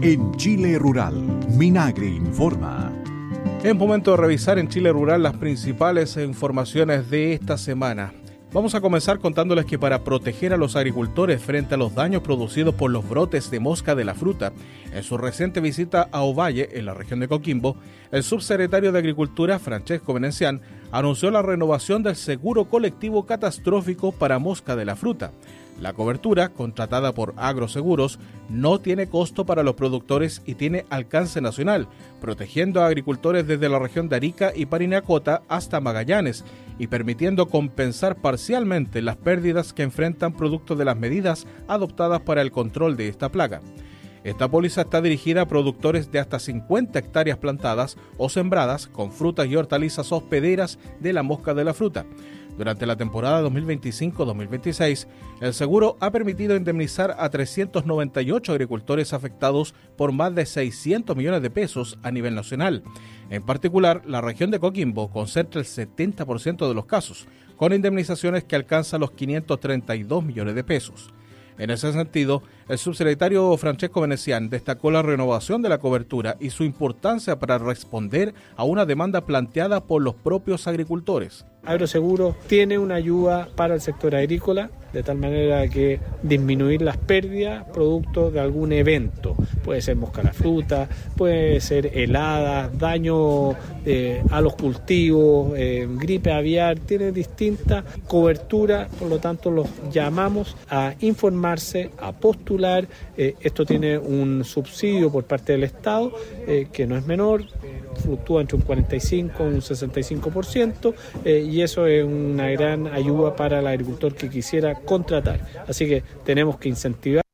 En Chile Rural, Minagri informa. Es momento de revisar en Chile Rural las principales informaciones de esta semana. Vamos a comenzar contándoles que para proteger a los agricultores frente a los daños producidos por los brotes de mosca de la fruta, en su reciente visita a Ovalle, en la región de Coquimbo, el subsecretario de Agricultura, Francesco Venecián, anunció la renovación del seguro colectivo catastrófico para mosca de la fruta. La cobertura, contratada por Agroseguros, no tiene costo para los productores y tiene alcance nacional, protegiendo a agricultores desde la región de Arica y Parinacota hasta Magallanes y permitiendo compensar parcialmente las pérdidas que enfrentan producto de las medidas adoptadas para el control de esta plaga. Esta póliza está dirigida a productores de hasta 50 hectáreas plantadas o sembradas con frutas y hortalizas hospederas de la mosca de la fruta. Durante la temporada 2025-2026, el seguro ha permitido indemnizar a 398 agricultores afectados por más de 600 millones de pesos a nivel nacional. En particular, la región de Coquimbo concentra el 70% de los casos, con indemnizaciones que alcanzan los 532 millones de pesos. En ese sentido, el subsecretario Francesco Venecián destacó la renovación de la cobertura y su importancia para responder a una demanda planteada por los propios agricultores. Agroseguro tiene una ayuda para el sector agrícola, de tal manera que disminuir las pérdidas producto de algún evento. Puede ser mosca a la fruta, puede ser heladas, daño a los cultivos, gripe aviar, tiene distinta cobertura, por lo tanto los llamamos a informarse, a postular. Esto tiene un subsidio por parte del Estado que no es menor, fluctúa entre un 45 y un 65%, y eso es una gran ayuda para el agricultor que quisiera contratar. Así que tenemos que incentivar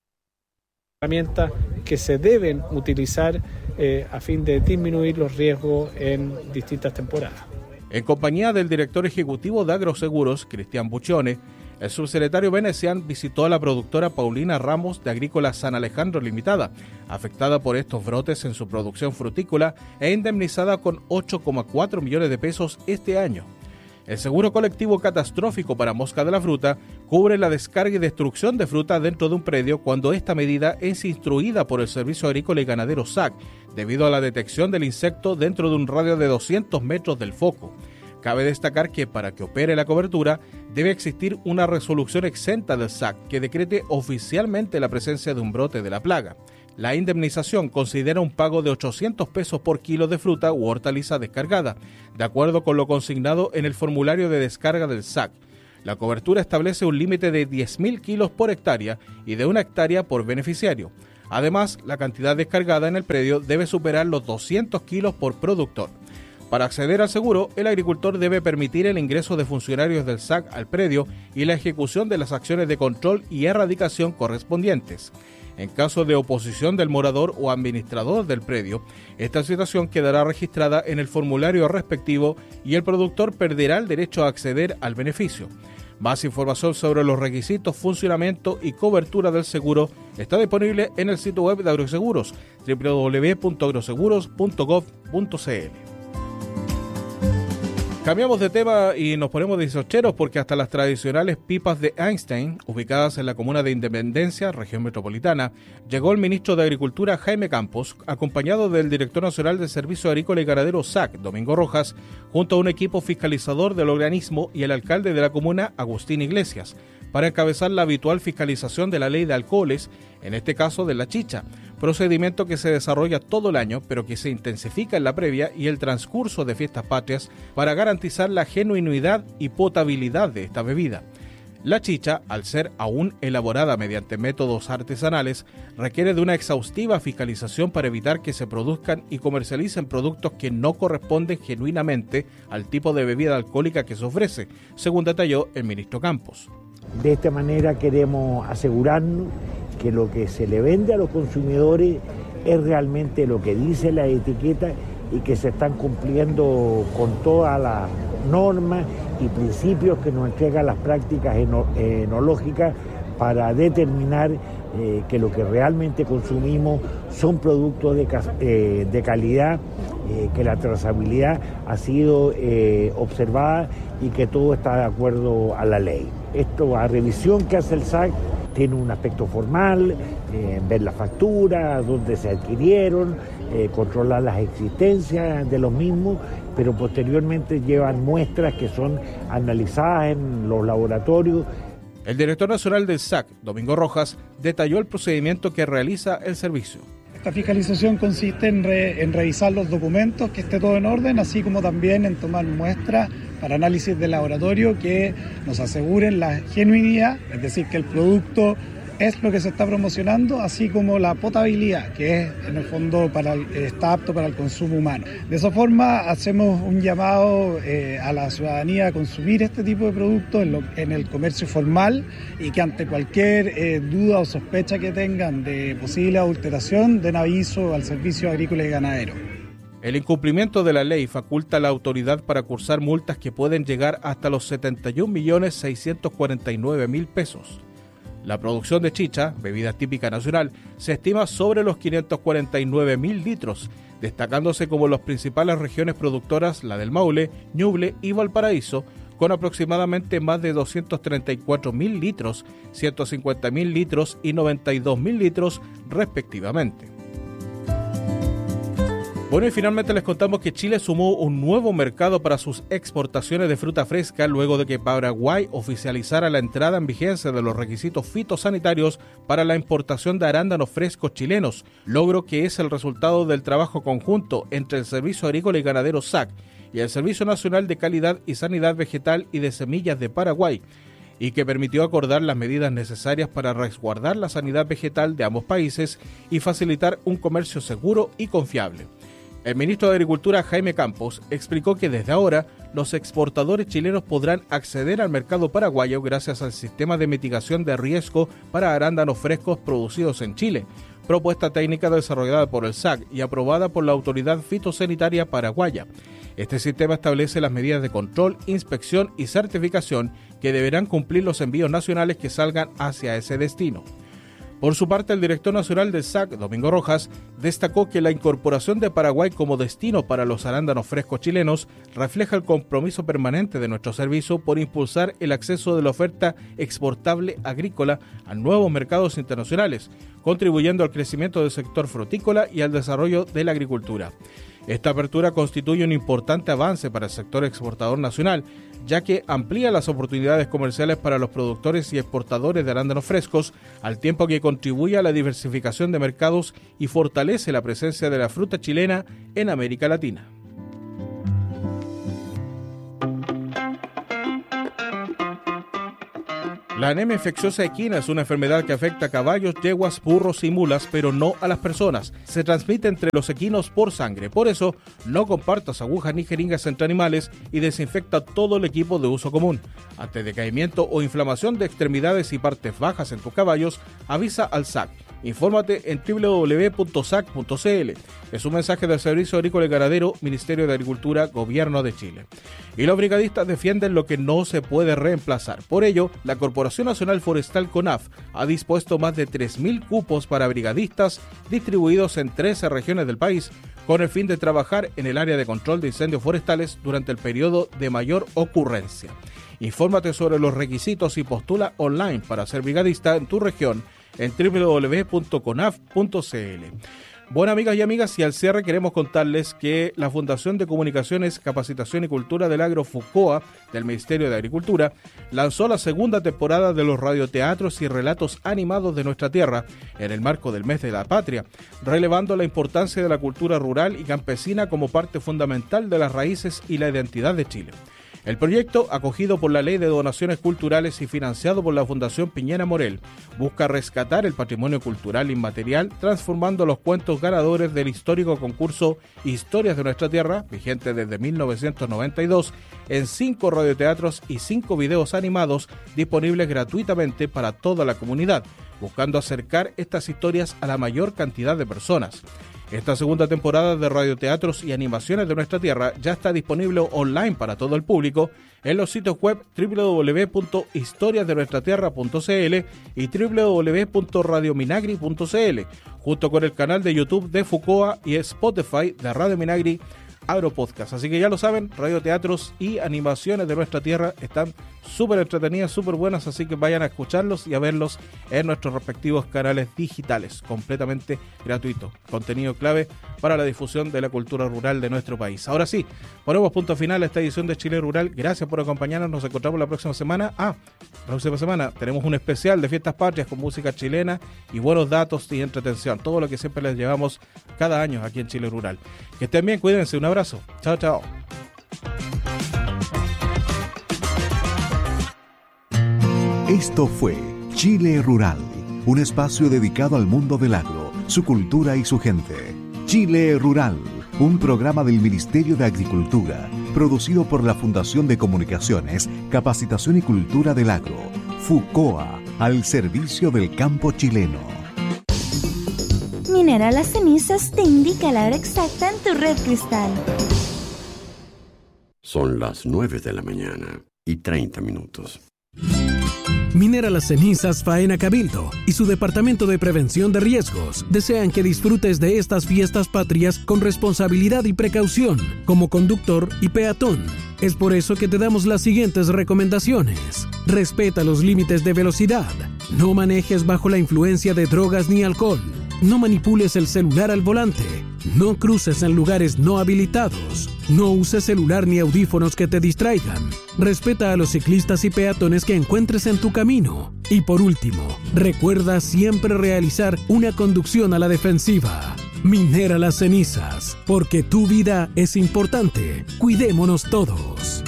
herramientas que se deben utilizar a fin de disminuir los riesgos en distintas temporadas. En compañía del director ejecutivo de Agroseguros, Cristian Buccione, el subsecretario Venecián visitó a la productora Paulina Ramos de Agrícola San Alejandro Limitada, afectada por estos brotes en su producción frutícola e indemnizada con 8,4 millones de pesos este año. El seguro colectivo catastrófico para mosca de la fruta cubre la descarga y destrucción de fruta dentro de un predio cuando esta medida es instruida por el Servicio Agrícola y Ganadero SAC, debido a la detección del insecto dentro de un radio de 200 metros del foco. Cabe destacar que para que opere la cobertura debe existir una resolución exenta del SAC que decrete oficialmente la presencia de un brote de la plaga. La indemnización considera un pago de 800 pesos por kilo de fruta u hortaliza descargada, de acuerdo con lo consignado en el formulario de descarga del SAC. La cobertura establece un límite de 10.000 kilos por hectárea y de 1 hectárea por beneficiario. Además, la cantidad descargada en el predio debe superar los 200 kilos por productor. Para acceder al seguro, el agricultor debe permitir el ingreso de funcionarios del SAC al predio y la ejecución de las acciones de control y erradicación correspondientes. En caso de oposición del morador o administrador del predio, esta situación quedará registrada en el formulario respectivo y el productor perderá el derecho a acceder al beneficio. Más información sobre los requisitos, funcionamiento y cobertura del seguro está disponible en el sitio web de Agroseguros, www.agroseguros.gov.cl. Cambiamos de tema y nos ponemos 18 porque hasta las tradicionales pipas de Einstein, ubicadas en la comuna de Independencia, región metropolitana, llegó el ministro de Agricultura Jaime Campos, acompañado del director nacional de Servicio Agrícola y Ganadero SAC, Domingo Rojas, junto a un equipo fiscalizador del organismo y el alcalde de la comuna, Agustín Iglesias, para encabezar la habitual fiscalización de la ley de alcoholes, en este caso de la chicha, procedimiento que se desarrolla todo el año, pero que se intensifica en la previa y el transcurso de fiestas patrias para garantizar la genuinidad y potabilidad de esta bebida. La chicha, al ser aún elaborada mediante métodos artesanales, requiere de una exhaustiva fiscalización para evitar que se produzcan y comercialicen productos que no corresponden genuinamente al tipo de bebida alcohólica que se ofrece, según detalló el ministro Campos. De esta manera queremos asegurarnos que lo que se le vende a los consumidores es realmente lo que dice la etiqueta y que se están cumpliendo con todas las normas y principios que nos entregan las prácticas enológicas para determinar que lo que realmente consumimos son productos de calidad, que la trazabilidad ha sido observada y que todo está de acuerdo a la ley. Esto, a revisión que hace el SAC, tiene un aspecto formal, ver la factura, dónde se adquirieron, controlar las existencias de los mismos, pero posteriormente llevan muestras que son analizadas en los laboratorios. El director nacional del SAC, Domingo Rojas, detalló el procedimiento que realiza el servicio. Esta fiscalización consiste en revisar los documentos, que esté todo en orden, así como también en tomar muestras para análisis de laboratorio que nos aseguren la genuinidad, es decir, que el producto es lo que se está promocionando, así como la potabilidad, que es en el fondo está apto para el consumo humano. De esa forma hacemos un llamado a la ciudadanía a consumir este tipo de productos en el comercio formal, y que ante cualquier duda o sospecha que tengan de posible adulteración den aviso al Servicio Agrícola y Ganadero. El incumplimiento de la ley faculta a la autoridad para cursar multas que pueden llegar hasta los 71.649.000 pesos. La producción de chicha, bebida típica nacional, se estima sobre los 549.000 litros, destacándose como las principales regiones productoras la del Maule, Ñuble y Valparaíso, con aproximadamente más de 234.000 litros, 150.000 litros y 92.000 litros respectivamente. Bueno, y finalmente les contamos que Chile sumó un nuevo mercado para sus exportaciones de fruta fresca luego de que Paraguay oficializara la entrada en vigencia de los requisitos fitosanitarios para la importación de arándanos frescos chilenos, logro que es el resultado del trabajo conjunto entre el Servicio Agrícola y Ganadero SAC y el Servicio Nacional de Calidad y Sanidad Vegetal y de Semillas de Paraguay, y que permitió acordar las medidas necesarias para resguardar la sanidad vegetal de ambos países y facilitar un comercio seguro y confiable. El ministro de Agricultura, Jaime Campos, explicó que desde ahora los exportadores chilenos podrán acceder al mercado paraguayo gracias al sistema de mitigación de riesgo para arándanos frescos producidos en Chile, propuesta técnica desarrollada por el SAC y aprobada por la Autoridad Fitosanitaria Paraguaya. Este sistema establece las medidas de control, inspección y certificación que deberán cumplir los envíos nacionales que salgan hacia ese destino. Por su parte, el director nacional del SAC, Domingo Rojas, destacó que la incorporación de Paraguay como destino para los arándanos frescos chilenos refleja el compromiso permanente de nuestro servicio por impulsar el acceso de la oferta exportable agrícola a nuevos mercados internacionales, contribuyendo al crecimiento del sector frutícola y al desarrollo de la agricultura. Esta apertura constituye un importante avance para el sector exportador nacional, ya que amplía las oportunidades comerciales para los productores y exportadores de arándanos frescos, al tiempo que contribuye a la diversificación de mercados y fortalece la presencia de la fruta chilena en América Latina. La anemia infecciosa equina es una enfermedad que afecta a caballos, yeguas, burros y mulas, pero no a las personas. Se transmite entre los equinos por sangre. Por eso, no compartas agujas ni jeringas entre animales y desinfecta todo el equipo de uso común. Ante decaimiento o inflamación de extremidades y partes bajas en tus caballos, avisa al SAC. Infórmate en www.sac.cl. Es un mensaje del Servicio Agrícola y Ganadero, Ministerio de Agricultura, Gobierno de Chile. Y los brigadistas defienden lo que no se puede reemplazar. Por ello, la Corporación Nacional Forestal CONAF ha dispuesto más de 3.000 cupos para brigadistas distribuidos en 13 regiones del país, con el fin de trabajar en el área de control de incendios forestales durante el periodo de mayor ocurrencia. Infórmate sobre los requisitos y postula online para ser brigadista en tu región en www.conaf.cl. Bueno, amigas y amigas, y al cierre queremos contarles que la Fundación de Comunicaciones, Capacitación y Cultura del Agro FUCOA del Ministerio de Agricultura lanzó la segunda temporada de los radioteatros y relatos animados de nuestra tierra en el marco del Mes de la Patria, relevando la importancia de la cultura rural y campesina como parte fundamental de las raíces y la identidad de Chile. El proyecto, acogido por la Ley de Donaciones Culturales y financiado por la Fundación Piñera Morel, busca rescatar el patrimonio cultural inmaterial, transformando los cuentos ganadores del histórico concurso Historias de Nuestra Tierra, vigente desde 1992, en 5 radioteatros y 5 videos animados disponibles gratuitamente para toda la comunidad, buscando acercar estas historias a la mayor cantidad de personas. Esta segunda temporada de radioteatros y animaciones de nuestra tierra ya está disponible online para todo el público en los sitios web www.historiasdenuestratierra.cl y www.radiominagri.cl, junto con el canal de YouTube de FUCOA y Spotify de Radio Minagri, Agropodcast. Así que ya lo saben, radioteatros y animaciones de nuestra tierra están súper entretenidas, súper buenas, así que vayan a escucharlos y a verlos en nuestros respectivos canales digitales, completamente gratuito. Contenido clave para la difusión de la cultura rural de nuestro país. Ahora sí, ponemos punto final a esta edición de Chile Rural. Gracias por acompañarnos, nos encontramos la próxima semana. Próxima semana tenemos un especial de Fiestas Patrias con música chilena y buenos datos y entretención, todo lo que siempre les llevamos cada año aquí en Chile Rural. Que estén bien, cuídense, un abrazo. Chao, chao. Esto fue Chile Rural, un espacio dedicado al mundo del agro, su cultura y su gente. Chile Rural, un programa del Ministerio de Agricultura, producido por la Fundación de Comunicaciones, Capacitación y Cultura del Agro, FUCOA, al servicio del campo chileno. Minera Las Cenizas te indica la hora exacta en tu red cristal. Son las 9:30 Minera Las Cenizas Faena Cabildo y su Departamento de Prevención de Riesgos desean que disfrutes de estas fiestas patrias con responsabilidad y precaución, como conductor y peatón. Es por eso que te damos las siguientes recomendaciones. Respeta los límites de velocidad. No manejes bajo la influencia de drogas ni alcohol. No manipules el celular al volante. No cruces en lugares no habilitados. No uses celular ni audífonos que te distraigan. Respeta a los ciclistas y peatones que encuentres en tu camino. Y por último, recuerda siempre realizar una conducción a la defensiva. Minera Las Cenizas, porque tu vida es importante. Cuidémonos todos.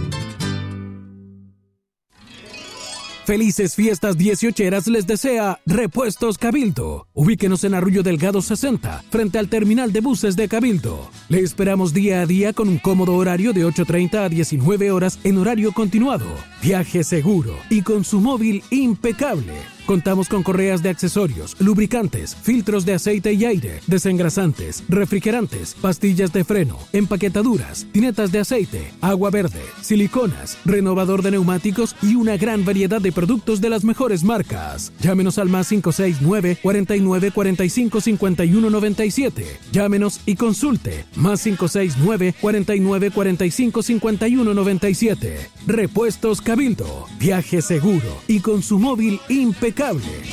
Felices fiestas 18eras les desea Repuestos Cabildo. Ubíquenos en Arroyo Delgado 60, frente al terminal de buses de Cabildo. Le esperamos día a día con un cómodo horario de 8:30 a 19 horas en horario continuado. Viaje seguro y con su móvil impecable. Contamos con correas de accesorios, lubricantes, filtros de aceite y aire, desengrasantes, refrigerantes, pastillas de freno, empaquetaduras, tinetas de aceite, agua verde, siliconas, renovador de neumáticos y una gran variedad de productos de las mejores marcas. Llámenos al más 569 49 45 51 97. Llámenos y consulte. Más 569 49 45 51 97. Repuestos Cabildo. Viaje seguro y con su móvil impecable.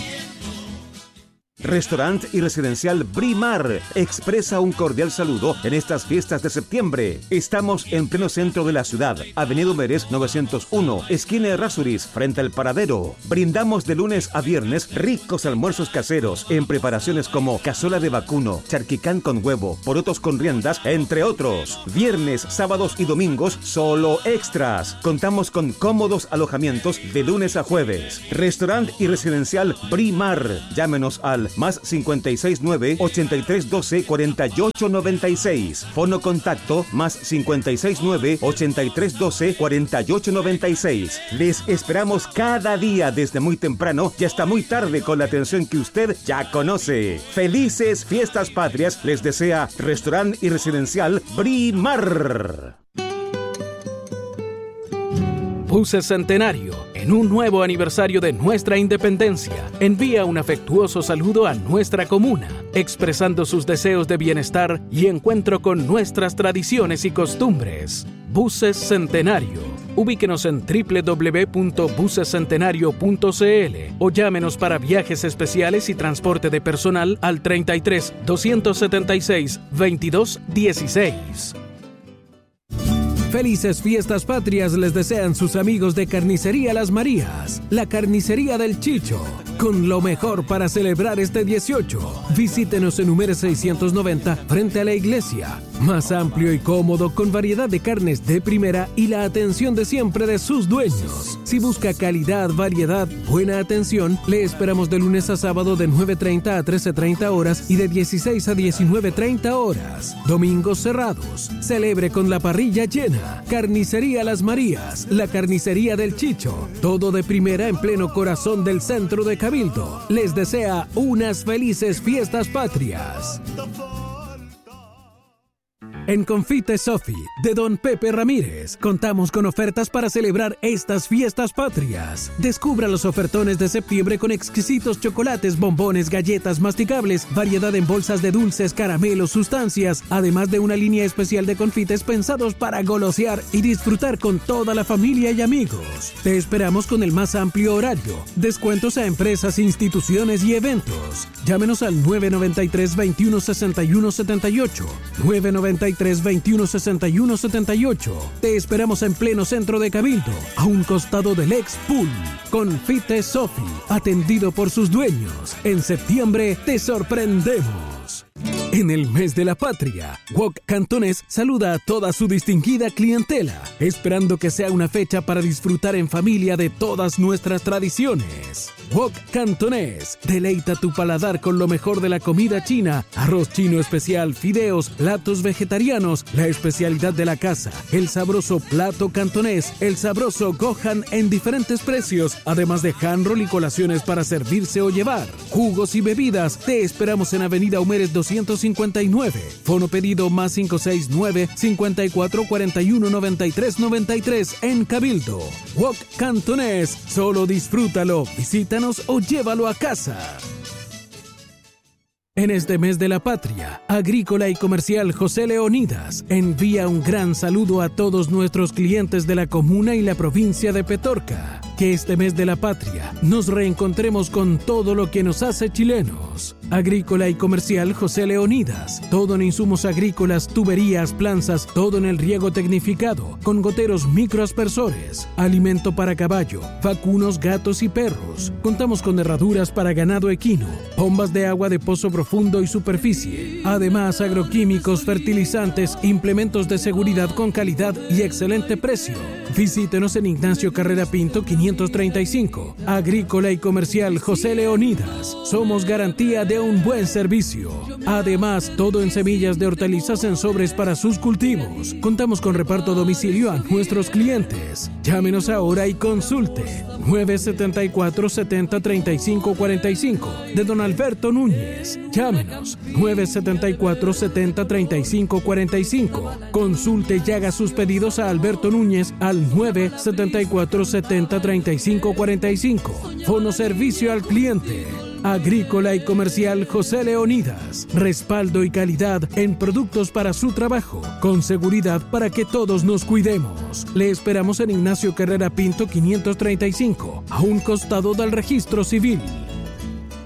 Restaurant y Residencial Brimar expresa un cordial saludo en estas fiestas de septiembre. Estamos en pleno centro de la ciudad, Avenida Humérez 901, esquina de Errázuriz, frente al paradero. Brindamos de lunes a viernes ricos almuerzos caseros en preparaciones como cazuela de vacuno, charquicán con huevo, porotos con riendas, entre otros. Viernes, sábados y domingos solo extras. Contamos con cómodos alojamientos de lunes a jueves. Restaurant y Residencial Brimar. Llámenos al más 569-8312-4896. Fono contacto más 569-8312-4896. Les esperamos cada día desde muy temprano y hasta muy tarde con la atención que usted ya conoce. Felices fiestas patrias les desea Restaurant y Residencial Brimar. Buses Centenario, en un nuevo aniversario de nuestra independencia, envía un afectuoso saludo a nuestra comuna, expresando sus deseos de bienestar y encuentro con nuestras tradiciones y costumbres. Buses Centenario. Ubíquenos en www.busescentenario.cl o llámenos para viajes especiales y transporte de personal al 33 276 22 16. Felices fiestas patrias les desean sus amigos de Carnicería Las Marías, la carnicería del Chicho, con lo mejor para celebrar este 18. Visítenos en Humérez 690 frente a la iglesia. Más amplio y cómodo con variedad de carnes de primera y la atención de siempre de sus dueños. Si busca calidad, variedad, buena atención, le esperamos de lunes a sábado de 9:30 a 13:30 horas y de 16 a 19:30 horas. Domingos cerrados. Celebre con la parrilla llena. Carnicería Las Marías, la carnicería del Chicho. Todo de primera en pleno corazón del centro de Cabildo. Les desea unas felices fiestas patrias. En Confite Sofi, de Don Pepe Ramírez, contamos con ofertas para celebrar estas fiestas patrias. Descubra los ofertones de septiembre con exquisitos chocolates, bombones, galletas masticables, variedad en bolsas de dulces, caramelos, sustancias, además de una línea especial de confites pensados para golosear y disfrutar con toda la familia y amigos. Te esperamos con el más amplio horario, descuentos a empresas, instituciones y eventos. Llámenos al 993-216178, 993-216178. Te esperamos en pleno centro de Cabildo, a un costado del ex pool. Confite Sofi, atendido por sus dueños. En septiembre te sorprendemos. En el mes de la patria, Wok Cantonés saluda a toda su distinguida clientela, esperando que sea una fecha para disfrutar en familia de todas nuestras tradiciones. Wok Cantonés, deleita tu paladar con lo mejor de la comida china, arroz chino especial, fideos, platos vegetarianos, la especialidad de la casa, el sabroso plato cantonés, el sabroso Gohan en diferentes precios, además de hand roll y colaciones para servirse o llevar, jugos y bebidas. Te esperamos en Avenida Humeres 259, fono pedido más 569-5441-9393 en Cabildo. Wok Cantonés, solo disfrútalo, visítanos o llévalo a casa. En este mes de la patria, Agrícola y Comercial José Leonidas envía un gran saludo a todos nuestros clientes de la comuna y la provincia de Petorca. Que este mes de la patria nos reencontremos con todo lo que nos hace chilenos. Agrícola y Comercial José Leonidas, todo en insumos agrícolas, tuberías, planzas, todo en el riego tecnificado, con goteros microaspersores, alimento para caballo, vacunos, gatos y perros. Contamos con herraduras para ganado equino, bombas de agua de pozo profundo y superficie. Además, agroquímicos, fertilizantes, implementos de seguridad con calidad y excelente precio. Visítenos en Ignacio Carrera Pinto 535. Agrícola y Comercial José Leonidas. Somos garantía de un buen servicio. Además, todo en semillas de hortalizas en sobres para sus cultivos. Contamos con reparto a domicilio a nuestros clientes. Llámenos ahora y consulte. 974-70-3545 de Don Alberto Núñez. Llámenos 974-70-3545. Consulte y haga sus pedidos a Alberto Núñez al 974-70-3545. Fono servicio al cliente. Agrícola y Comercial José Leonidas. Respaldo y calidad en productos para su trabajo, con seguridad para que todos nos cuidemos. Le esperamos en Ignacio Carrera Pinto 535, a un costado del Registro Civil.